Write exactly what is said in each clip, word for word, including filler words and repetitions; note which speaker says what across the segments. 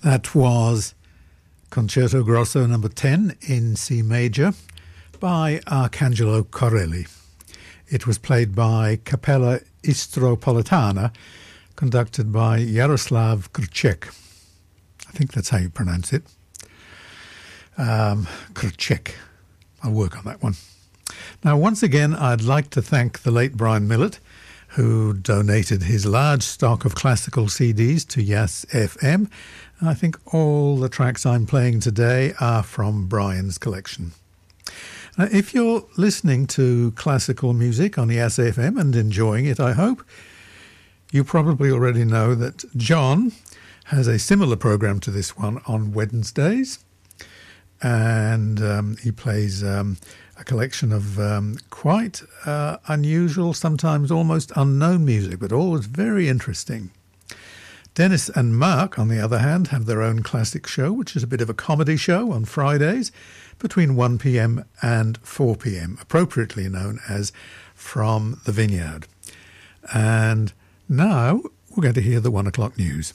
Speaker 1: That was Concerto Grosso number ten in C major by Arcangelo Corelli. It was played by Capella Istropolitana, conducted by Jaroslav Krček. I think that's how you pronounce it. Um, Krček. I'll work on that one. Now, once again, I'd like to thank the late Brian Millett, who donated his large stock of classical C Ds to Yes F M. I think all the tracks I'm playing today are from Brian's collection. Now, if you're listening to classical music on Yes F M and enjoying it, I hope, you probably already know that John has a similar program to this one on Wednesdays. And um, he plays um, a collection of um, quite uh, unusual, sometimes almost unknown music, but always very interesting. Dennis and Mark, on the other hand, have their own classic show, which is a bit of a comedy show on Fridays between one p.m. and four p.m., appropriately known as From the Vineyard. And now we're going to hear the one o'clock news.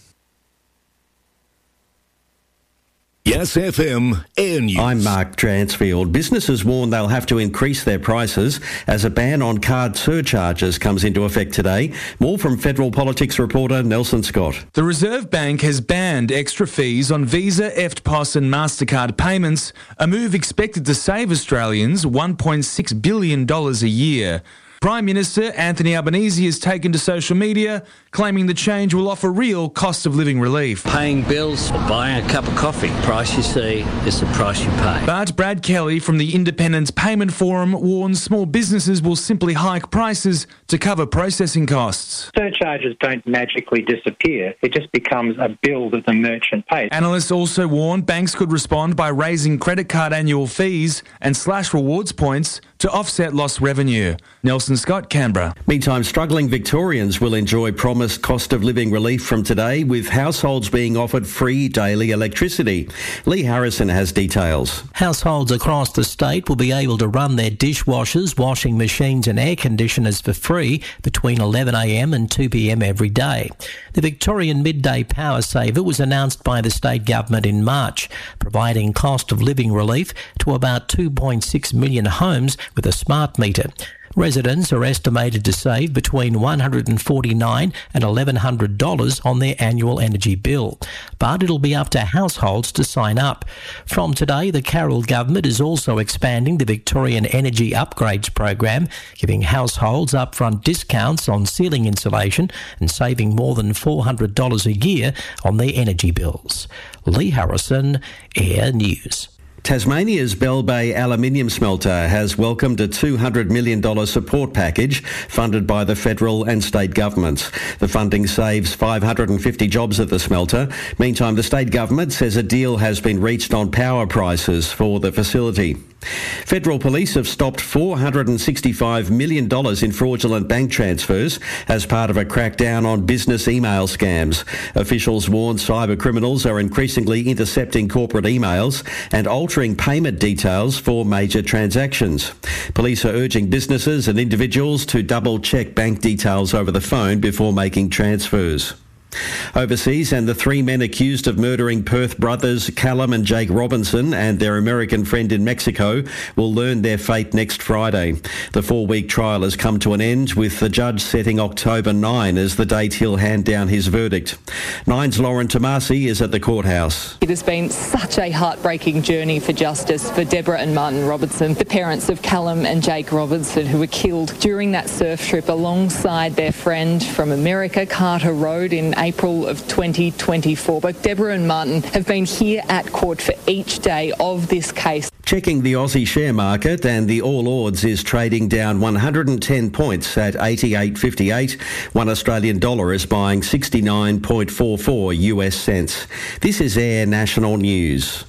Speaker 2: Yes F M Air News.
Speaker 3: I'm Mark Dransfield. Businesses warn they'll have to increase their prices as a ban on card surcharges comes into effect today. More from Federal Politics reporter Nelson Scott.
Speaker 4: The Reserve Bank has banned extra fees on Visa, E F T P O S and MasterCard payments, a move expected to save Australians one point six billion dollars a year. Prime Minister Anthony Albanese has taken to social media, claiming the change will offer real cost of living relief.
Speaker 5: Paying bills, buying a cup of coffee, price you see is the price you pay.
Speaker 4: But Brad Kelly from the Independence Payment Forum warns small businesses will simply hike prices to cover processing costs.
Speaker 6: Surcharges don't magically disappear. It just becomes a bill that the merchant pays.
Speaker 4: Analysts also warn banks could respond by raising credit card annual fees and slash rewards points to offset lost revenue. Nelson Scott, Canberra.
Speaker 3: Meantime, struggling Victorians will enjoy promised cost of living relief from today, with households being offered free daily electricity. Lee Harrison has details.
Speaker 7: Households across the state will be able to run their dishwashers, washing machines and air conditioners for free between eleven a.m. and two p.m. every day. The Victorian Midday Power Saver was announced by the state government in March, providing cost of living relief to about two point six million homes with a smart meter. Residents are estimated to save between one hundred forty-nine dollars and eleven hundred dollars on their annual energy bill, but it'll be up to households to sign up. From today, the Carroll government is also expanding the Victorian Energy Upgrades program, giving households upfront discounts on ceiling insulation and saving more than four hundred dollars a year on their energy bills. Lee Harrison, Air News.
Speaker 3: Tasmania's Bell Bay aluminium smelter has welcomed a two hundred million dollars support package funded by the federal and state governments. The funding saves five hundred fifty jobs at the smelter. Meantime, the state government says a deal has been reached on power prices for the facility. Federal police have stopped four hundred sixty-five million dollars in fraudulent bank transfers as part of a crackdown on business email scams. Officials warn cyber criminals are increasingly intercepting corporate emails and altering payment details for major transactions. Police are urging businesses and individuals to double-check bank details over the phone before making transfers. Overseas, and the three men accused of murdering Perth brothers Callum and Jake Robinson and their American friend in Mexico will learn their fate next Friday. The four-week trial has come to an end, with the judge setting October ninth as the date he'll hand down his verdict. Nine's Lauren Tomasi is at the courthouse.
Speaker 8: It has been such a heartbreaking journey for justice for Deborah and Martin Robertson, the parents of Callum and Jake Robinson, who were killed during that surf trip alongside their friend from America, Carter Road, in April of twenty twenty-four. Both Deborah and Martin have been here at court for each day of this case.
Speaker 3: Checking the Aussie share market, and the All Ords is trading down one hundred ten points at eighty-eight fifty-eight. One Australian dollar is buying sixty-nine point four four U S cents. This is Air National News.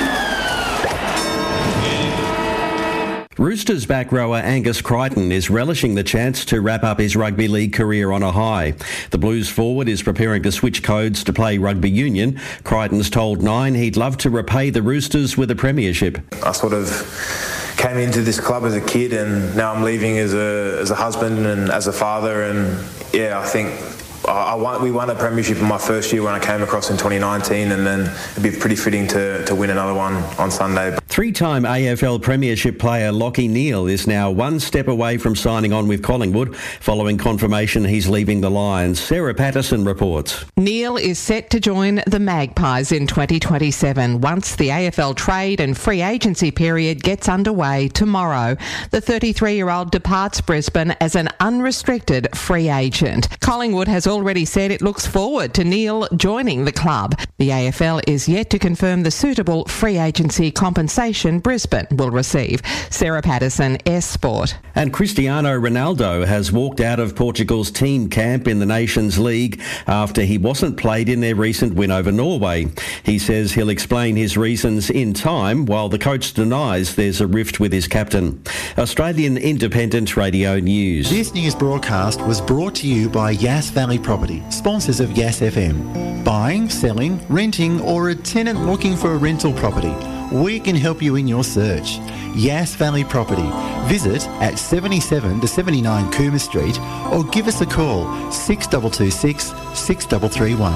Speaker 3: Roosters back rower Angus Crichton is relishing the chance to wrap up his rugby league career on a high. The Blues forward is preparing to switch codes to play rugby union. Crichton's told Nine he'd love to repay the Roosters with a premiership.
Speaker 9: I sort of came into this club as a kid, and now I'm leaving as a as a husband and as a father, and yeah, I think I, I won, we won a premiership in my first year when I came across in twenty nineteen, and then it'd be pretty fitting to, to win another one on Sunday.
Speaker 3: Three-time A F L Premiership player Lachie Neale is now one step away from signing on with Collingwood following confirmation he's leaving the Lions. Sarah Patterson reports.
Speaker 10: Neale is set to join the Magpies in twenty twenty-seven once the A F L trade and free agency period gets underway tomorrow. The thirty-three-year-old departs Brisbane as an unrestricted free agent. Collingwood has already said it looks forward to Neale joining the club. The A F L is yet to confirm the suitable free agency compensation Brisbane will receive. Sarah Patterson, S Sport.
Speaker 3: And Cristiano Ronaldo has walked out of Portugal's team camp in the Nations League after he wasn't played in their recent win over Norway. He says he'll explain his reasons in time, while the coach denies there's a rift with his captain. Australian Independent Radio News.
Speaker 11: This news broadcast was brought to you by Yass Valley Property, sponsors of Yass F M. Buying, selling, renting, or a tenant looking for a rental property, we can help you in your search. Yass Valley Property. Visit at seventy-seven to seventy-nine Coomer Street or give us a call six two two six, six three three one.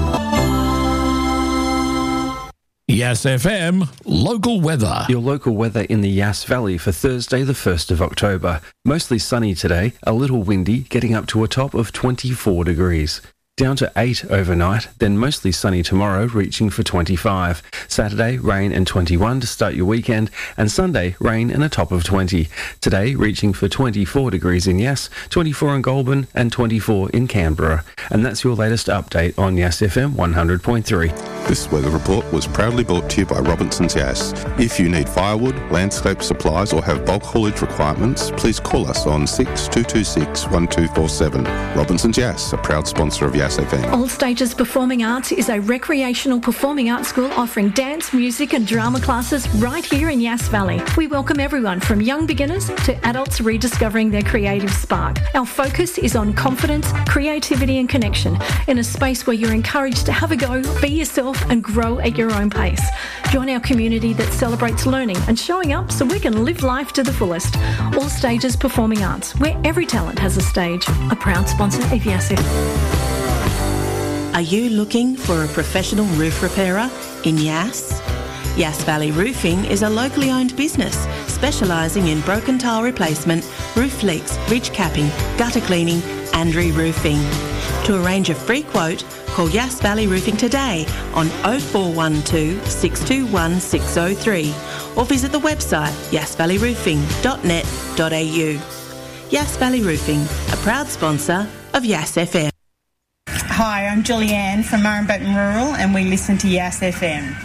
Speaker 12: Yass F M local weather.
Speaker 13: Your local weather in the Yass Valley for Thursday the first of October. Mostly sunny today, a little windy, getting up to a top of twenty-four degrees. Down to eight overnight, then mostly sunny tomorrow, reaching for twenty-five. Saturday, rain and twenty-one to start your weekend, and Sunday, rain and a top of twenty. Today, reaching for twenty-four degrees in Yass, twenty-four in Goulburn, and twenty-four in Canberra. And that's your latest update on Yass F M one hundred point three.
Speaker 14: This weather report was proudly brought to you by Robinson's Yass. If you need firewood, landscape supplies, or have bulk haulage requirements, please call us on six two two six, one two four seven. Robinson's Yass, a proud sponsor of Yass F M.
Speaker 15: All Stages Performing Arts is a recreational performing arts school offering dance, music and drama classes right here in Yass Valley. We welcome everyone from young beginners to adults rediscovering their creative spark. Our focus is on confidence, creativity and connection in a space where you're encouraged to have a go, be yourself and grow at your own pace. Join our community that celebrates learning and showing up so we can live life to the fullest. All Stages Performing Arts, where every talent has a stage. A proud sponsor of Yass F M.
Speaker 16: Are you looking for a professional roof repairer in Yass? Yass Valley Roofing is a locally owned business specialising in broken tile replacement, roof leaks, ridge capping, gutter cleaning and re-roofing. To arrange a free quote, call Yass Valley Roofing today on oh four one two, six two one, six oh three or visit the website yass valley roofing dot net dot a u. Yass Valley Roofing, a proud sponsor of Yass F M.
Speaker 17: Hi, I'm Julianne from Murrumbean Rural and we listen to Yass F M.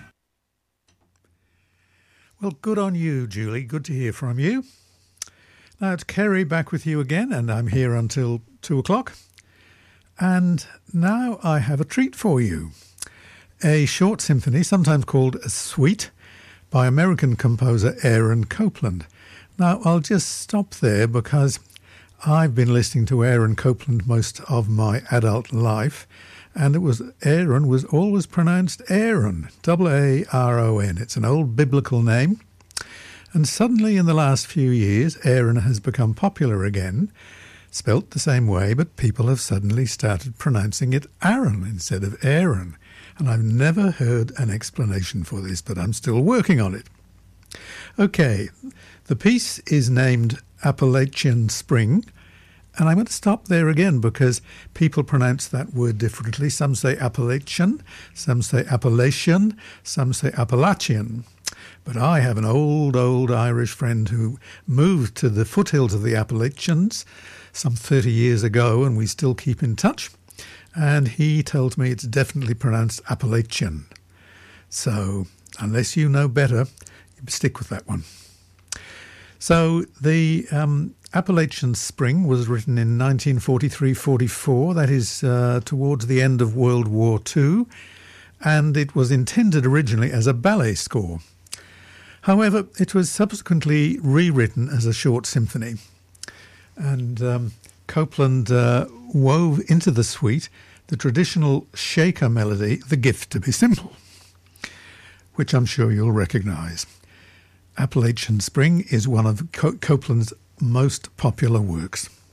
Speaker 1: Well, good on you, Julie. Good to hear from you. Now it's Kerry back with you again, and I'm here until two o'clock. And now I have a treat for you. A short symphony, sometimes called a suite, by American composer Aaron Copland. Now, I'll just stop there because I've been listening to Aaron Copland most of my adult life, and it was Aaron was always pronounced Aaron, double A R O N. It's an old biblical name. And suddenly in the last few years, Aaron has become popular again, spelt the same way, but people have suddenly started pronouncing it Aaron instead of Aaron. And I've never heard an explanation for this, but I'm still working on it. Okay, the piece is named Appalachian Spring, and I'm going to stop there again because people pronounce that word differently. Some say Appalachian, some say Appalachian, some say Appalachian. But I have an old, old Irish friend who moved to the foothills of the Appalachians some thirty years ago, and we still keep in touch. And he told me it's definitely pronounced Appalachian. So unless you know better, you stick with that one. So the um, Appalachian Spring was written in nineteen forty-three forty-four, that is uh, towards the end of World War Two, and it was intended originally as a ballet score. However, it was subsequently rewritten as a short symphony, and um, Copland uh, wove into the suite the traditional shaker melody, The Gift to be Simple, which I'm sure you'll recognise. Appalachian Spring is one of Co- Copland's most popular works.